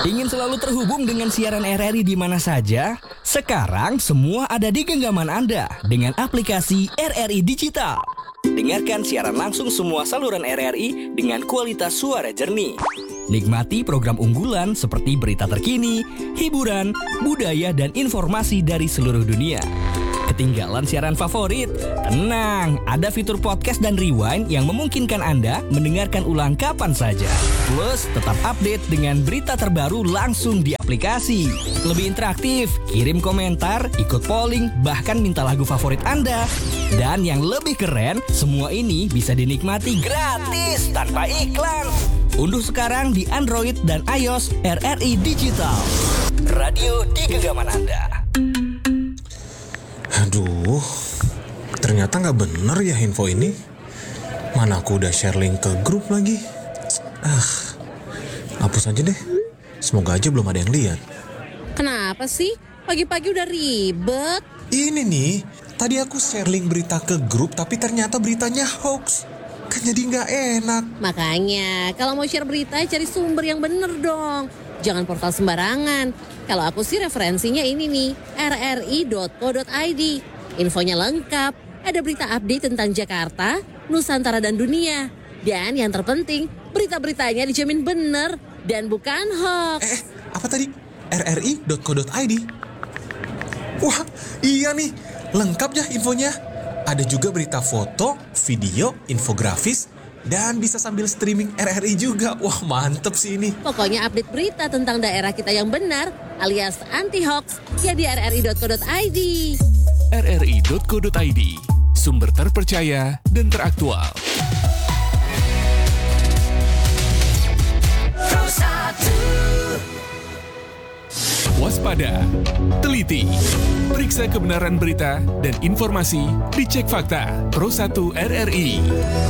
Ingin selalu terhubung dengan siaran RRI di mana saja? Sekarang semua ada di genggaman Anda dengan aplikasi RRI Digital. Dengarkan siaran langsung semua saluran RRI dengan kualitas suara jernih. Nikmati program unggulan seperti berita terkini, hiburan, budaya, dan informasi dari seluruh dunia. Ketinggalan siaran favorit? Tenang, ada fitur podcast dan rewind yang memungkinkan Anda mendengarkan ulang kapan saja. Plus, tetap update dengan berita terbaru langsung di aplikasi. Lebih interaktif, kirim komentar, ikut polling, bahkan minta lagu favorit Anda. Dan yang lebih keren, semua ini bisa dinikmati gratis tanpa iklan. Unduh sekarang di Android dan iOS RRI Digital. Radio di genggaman Anda. Aduh, ternyata nggak bener ya info ini. Mana aku udah share link ke grup lagi. Hapus aja deh. Semoga aja belum ada yang lihat. Kenapa sih? Pagi-pagi udah ribet. Ini nih, tadi aku share link berita ke grup tapi ternyata beritanya hoax. Kan jadi nggak enak. Makanya, kalau mau share berita cari sumber yang bener dong. Jangan portal sembarangan. Kalau aku sih referensinya ini nih, rri.co.id. Infonya lengkap, ada berita update tentang Jakarta, Nusantara dan dunia. Dan yang terpenting, berita-beritanya dijamin bener dan bukan hoax. Apa tadi? rri.co.id? Wah, iya nih, lengkap ya infonya. Ada juga berita foto, video, infografis, dan bisa sambil streaming RRI juga. Wah, mantep sih ini. Pokoknya update berita tentang daerah kita yang benar alias anti-hoax ya di rri.co.id. rri.co.id, sumber terpercaya dan teraktual. Waspada, teliti, periksa kebenaran berita dan informasi, dicek fakta. Pro 1 RRI.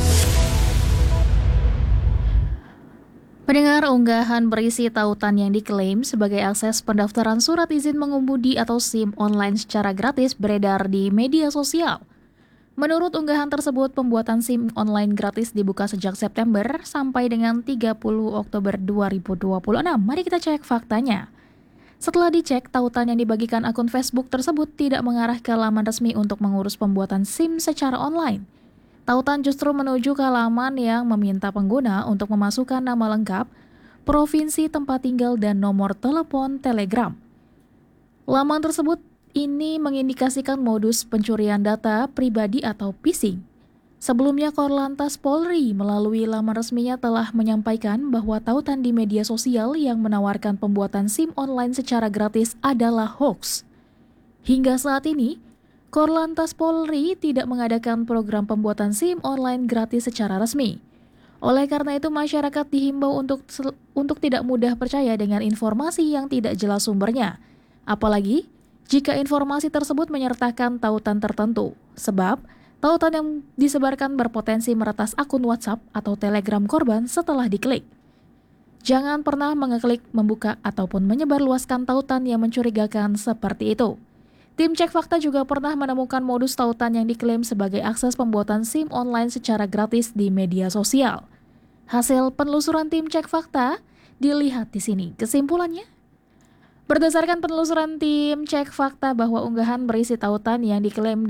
Pendengar, unggahan berisi tautan yang diklaim sebagai akses pendaftaran surat izin mengemudi atau SIM online secara gratis beredar di media sosial. Menurut unggahan tersebut, pembuatan SIM online gratis dibuka sejak September sampai dengan 30 Oktober 2026. Mari kita cek faktanya. Setelah dicek, tautan yang dibagikan akun Facebook tersebut tidak mengarah ke laman resmi untuk mengurus pembuatan SIM secara online. Tautan justru menuju ke laman yang meminta pengguna untuk memasukkan nama lengkap, provinsi tempat tinggal, dan nomor telepon Telegram. Laman tersebut ini mengindikasikan modus pencurian data pribadi atau phishing. Sebelumnya, Korlantas Polri melalui laman resminya telah menyampaikan bahwa tautan di media sosial yang menawarkan pembuatan SIM online secara gratis adalah hoax. Hingga saat ini, Korlantas Polri tidak mengadakan program pembuatan SIM online gratis secara resmi. Oleh karena itu, masyarakat dihimbau untuk tidak mudah percaya dengan informasi yang tidak jelas sumbernya. Apalagi jika informasi tersebut menyertakan tautan tertentu, sebab tautan yang disebarkan berpotensi meretas akun WhatsApp atau Telegram korban setelah diklik. Jangan pernah mengeklik, membuka, ataupun menyebarluaskan tautan yang mencurigakan seperti itu. Tim Cek Fakta juga pernah menemukan modus tautan yang diklaim sebagai akses pembuatan SIM online secara gratis di media sosial. Hasil penelusuran Tim Cek Fakta dilihat di sini. Kesimpulannya, berdasarkan penelusuran Tim Cek Fakta bahwa unggahan berisi tautan yang diklaim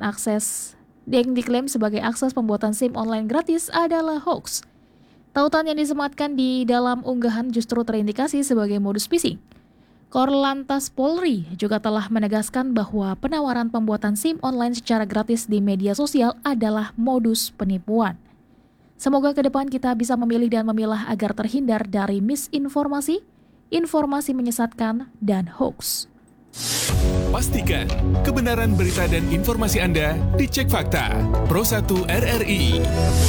sebagai akses pembuatan SIM online gratis adalah hoax. Tautan yang disematkan di dalam unggahan justru terindikasi sebagai modus phishing. Korlantas Polri juga telah menegaskan bahwa penawaran pembuatan SIM online secara gratis di media sosial adalah modus penipuan. Semoga ke depan kita bisa memilih dan memilah agar terhindar dari misinformasi, informasi menyesatkan, dan hoax. Pastikan kebenaran berita dan informasi Anda dicek fakta. Pro 1 RRI.